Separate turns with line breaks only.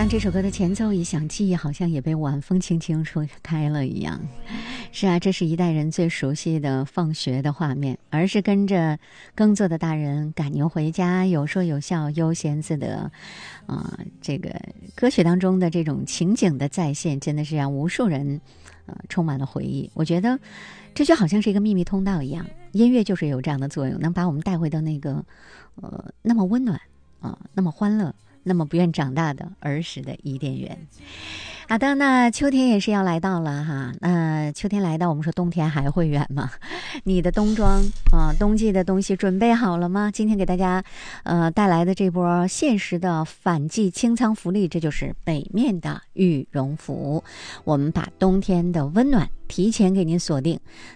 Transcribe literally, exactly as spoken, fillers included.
当这首歌的前奏一响，记忆好像也被晚风轻轻吹开了一样。是啊，这是一代人最熟悉的放学的画面，而是跟着耕作的大人赶牛回家，有说有笑，悠闲自得。啊、呃，这个歌曲当中的这种情景的再现，真的是让无数人呃充满了回忆。我觉得这就好像是一个秘密通道一样，音乐就是有这样的作用，能把我们带回到那个呃那么温暖啊、呃，那么欢乐，那么不愿长大的儿时的伊甸园。好的，那秋天也是要来到了哈。那秋天来到，我们说冬天还会远吗？你的冬装啊，冬季的东西准备好了吗？今天给大家呃带来的这波限时的反季清仓福利，这就是北面的羽绒服。我们把冬天的温暖提前给您锁定。